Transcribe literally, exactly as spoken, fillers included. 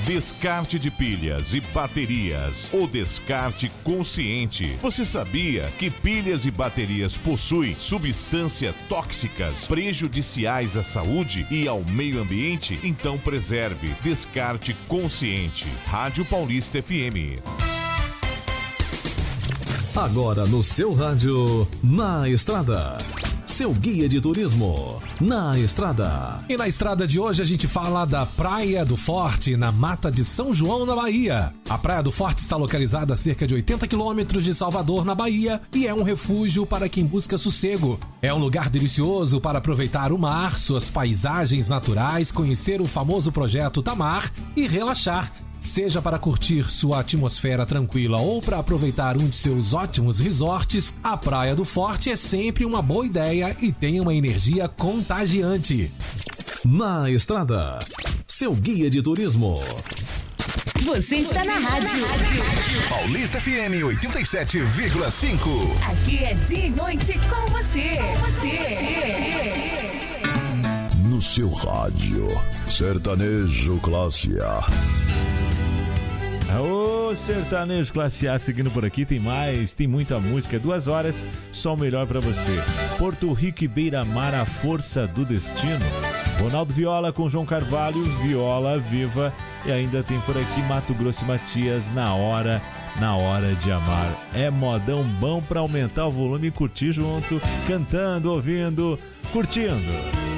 Descarte de pilhas e baterias. O descarte consciente. Você sabia que pilhas e baterias possuem substâncias tóxicas prejudiciais à saúde e ao meio ambiente? Então preserve. Descarte consciente. Rádio Paulista F M. Agora no seu rádio, Na Estrada. Seu guia de turismo, Na Estrada. E na estrada de hoje a gente fala da Praia do Forte, na Mata de São João, na Bahia. A Praia do Forte está localizada a cerca de oitenta quilômetros de Salvador, na Bahia, e é um refúgio para quem busca sossego. É um lugar delicioso para aproveitar o mar, suas paisagens naturais, conhecer o famoso projeto Tamar e relaxar. Seja para curtir sua atmosfera tranquila ou para aproveitar um de seus ótimos resorts, a Praia do Forte é sempre uma boa ideia e tem uma energia contagiante. Na Estrada, seu guia de turismo. Você está na rádio. Paulista F M oitenta e sete vírgula cinco. Aqui é dia e noite com você. Com você. No seu rádio, Sertanejo Classe A. Ô, Sertanejo Classe A, seguindo por aqui, tem mais, tem muita música, duas horas, só o melhor pra você. Porto Rico e Beira-Mar, a força do destino. Ronaldo Viola com João Carvalho, Viola Viva. E ainda tem por aqui Mato Grosso e Matias, Na Hora, Na Hora de Amar. É modão bom pra aumentar o volume e curtir junto, cantando, ouvindo, curtindo.